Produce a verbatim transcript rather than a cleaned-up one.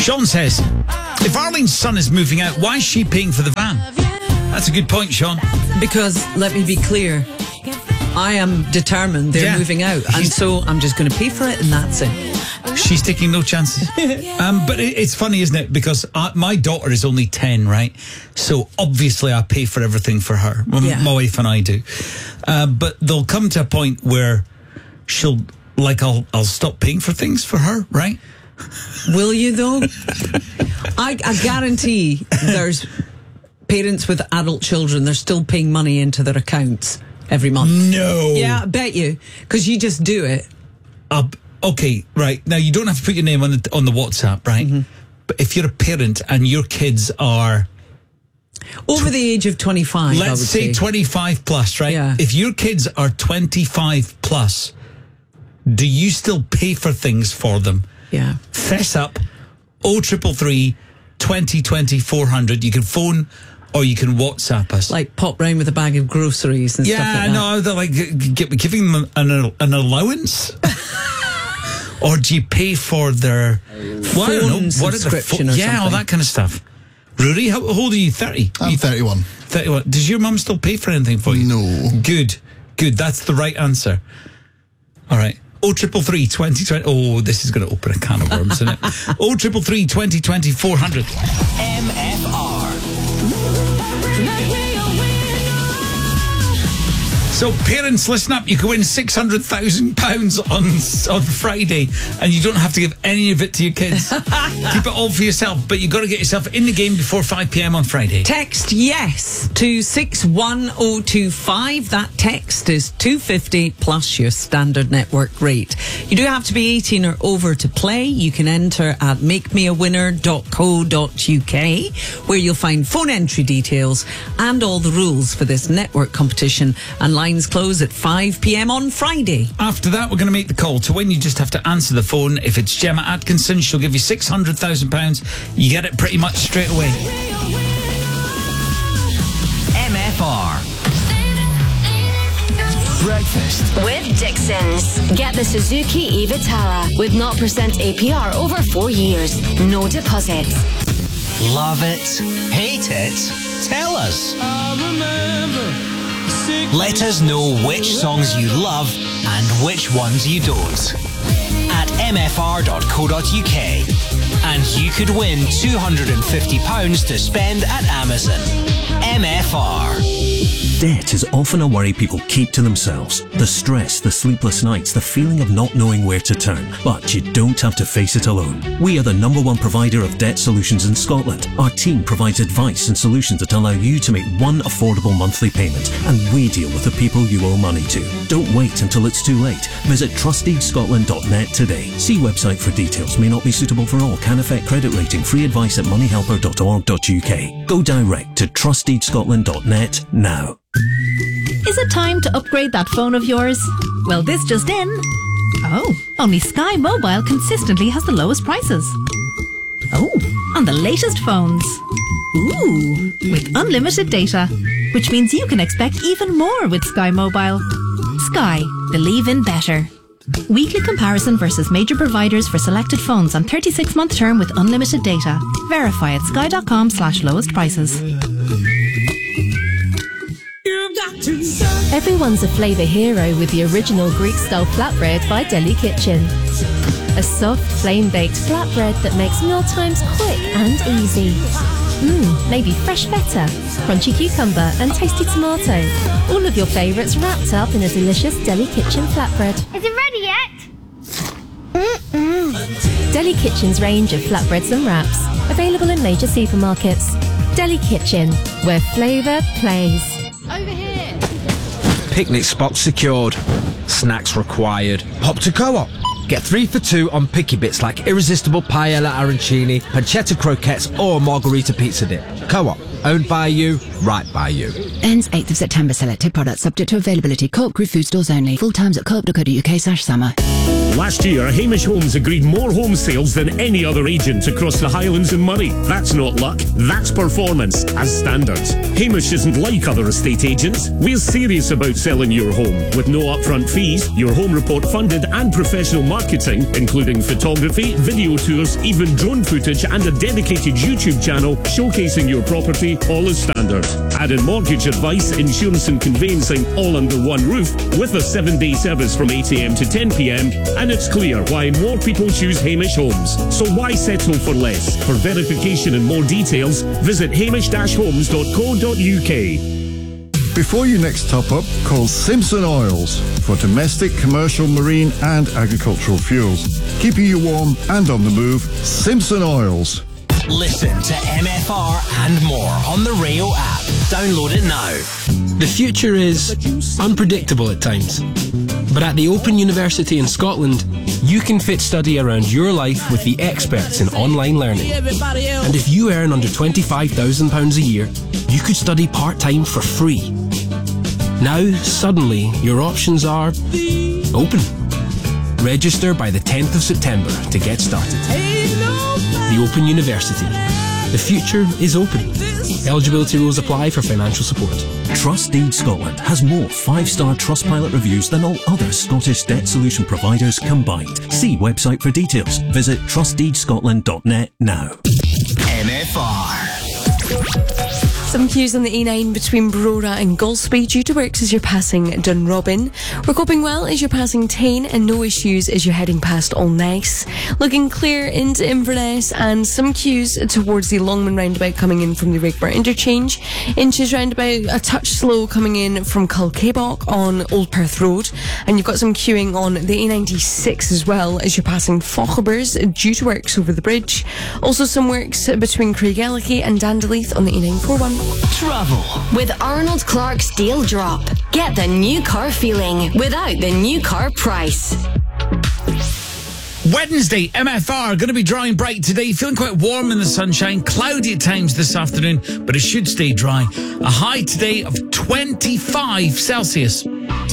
Sean says, if Arlene's son is moving out, why is she paying for the van? That's a good point, Sean. Because, let me be clear, I am determined they're Yeah. moving out, and He's- so I'm just going to pay for it, and that's it. She's taking no chances. um, but it, it's funny, isn't it? Because I, my daughter is only ten, right? So obviously I pay for everything for her. Well, Yeah. my wife and I do. Uh, but there'll come to a point where she'll, like, I'll, I'll stop paying for things for her, right? Will you, though? I, I guarantee there's parents with adult children, they're still paying money into their accounts every month. No. Yeah, I bet you. Because you just do it. Uh, okay, right. Now, you don't have to put your name on the, on the WhatsApp, right? Mm-hmm. But if you're a parent and your kids are... Over the age of twenty-five, I Let's would say, say. twenty-five plus, right? Yeah. If your kids are twenty-five plus, do you still pay for things for them? Yeah. Fess up, oh triple three, twenty twenty, four hundred. You can phone or you can WhatsApp us. Like pop round with a bag of groceries and yeah, stuff like that. no, they're like g- g- giving them an, an allowance. Or do you pay for their well, I don't know, Phone what are the subscription or yeah, all something. that kind of stuff. Rory, how old are you? thirty? I'm You- thirty-one. thirty-one. Does your mum still pay for anything for you? No. Good, good. That's the right answer. All right. Oh triple three twenty twenty. Oh, this is going to open a can of worms, isn't it? Oh triple three twenty twenty four hundred. M F R. So, parents, listen up. You can win six hundred thousand pounds on on Friday, and you don't have to give any of it to your kids. Keep it all for yourself, but you've got to get yourself in the game before five p.m. on Friday. Text yes to six one oh two five. That text is two fifty plus your standard network rate. You do have to be eighteen or over to play. You can enter at make me a winner dot co dot uk, where you'll find phone entry details and all the rules for this network competition. And lines close at five p.m. on Friday. After that, we're going to make the call. To win, you just have to answer the phone. If it's Gemma Atkinson, she'll give you six hundred thousand pounds. You get it pretty much straight away. M F R. Breakfast. With Dixon's. Get the Suzuki e-Vitara with zero percent A P R over four years. No deposit. Love it? Hate it? Tell us. Let us know which songs you love and which ones you don't. At m f r dot co dot u k. And you could win two hundred fifty pounds to spend at Amazon. M F R. Debt is often a worry people keep to themselves. The stress, the sleepless nights, the feeling of not knowing where to turn. But you don't have to face it alone. We are the number one provider of debt solutions in Scotland. Our team provides advice and solutions that allow you to make one affordable monthly payment. And we deal with the people you owe money to. Don't wait until it's too late. Visit trustdeed scotland dot net today. See website for details. May not be suitable for all. Can affect credit rating. Free advice at money helper dot org dot u k. Go direct to trustdeed scotland dot net now. Is it time to upgrade that phone of yours? Well, this just in. Oh, only Sky Mobile consistently has the lowest prices. Oh, on the latest phones. Ooh, with unlimited data, which means you can expect even more with Sky Mobile. Sky, believe in better. Weekly comparison versus major providers for selected phones on thirty-six month term with unlimited data. Verify at sky dot com slash lowest prices. Everyone's a flavour hero with the original Greek-style flatbread by Deli Kitchen. A soft, flame-baked flatbread that makes mealtimes quick and easy. Mmm, maybe fresh feta, crunchy cucumber and tasty tomato. All of your favourites wrapped up in a delicious Deli Kitchen flatbread. Is it ready yet? Mm-mm. Deli Kitchen's range of flatbreads and wraps. Available in major supermarkets. Deli Kitchen, where flavour plays. Over here. Picnic spot secured. Snacks required. Pop to Co-op. Get three for two on picky bits like irresistible paella arancini, pancetta croquettes or margarita pizza dip. Co-op. Owned by you, right by you. Ends eighth of September. Selected products subject to availability. Co-op Group food stores only. Full times at co op dot co dot u k slash summer. Last year, Hamish Homes agreed more home sales than any other agent across the Highlands and Moray. That's not luck, that's performance as standards. Hamish isn't like other estate agents. We're serious about selling your home with no upfront fees, your home report funded, and professional marketing, including photography, video tours, even drone footage, and a dedicated YouTube channel showcasing your property, all as standard. Add in mortgage advice, insurance and conveyancing, all under one roof, with a seven-day service from eight a m to ten p m, and it's clear why more people choose Hamish Homes. So why settle for less? For verification and more details, visit hamish dash homes dot co dot u k. Before you next top up, call Simpson Oils for domestic, commercial, marine and agricultural fuels. Keeping you warm and on the move, Simpson Oils. Listen to M F R and more on the Rio app. Download it now. The future is unpredictable at times. But at the Open University in Scotland, you can fit study around your life with the experts in online learning. And if you earn under twenty-five thousand pounds a year, you could study part-time for free. Now, suddenly, your options are open. Register by the tenth of September to get started. The Open University. The future is open. Eligibility rules apply for financial support. Trustdeed Scotland has more five-star Trustpilot reviews than all other Scottish debt solution providers combined. See website for details. Visit trustdeed scotland dot net now. M F R. Some queues on the E nine between Brora and Golspie due to works as you're passing Dunrobin. We're coping well as you're passing Tain, and no issues as you're heading past All Nice. Looking clear into Inverness, and some queues towards the Longman roundabout coming in from the Rigbar interchange. Inches roundabout a touch slow coming in from Culcabock on Old Perth Road. And you've got some queuing on the A ninety-six as well as you're passing Fauchebers due to works over the bridge. Also some works between Craigellachie and Dandaluth on the E nine forty-one. Travel with Arnold Clark's Deal Drop. Get the new car feeling without the new car price. Wednesday, M F R, going to be dry and bright today. Feeling quite warm in the sunshine. Cloudy at times this afternoon, but it should stay dry. A high today of twenty-five Celsius.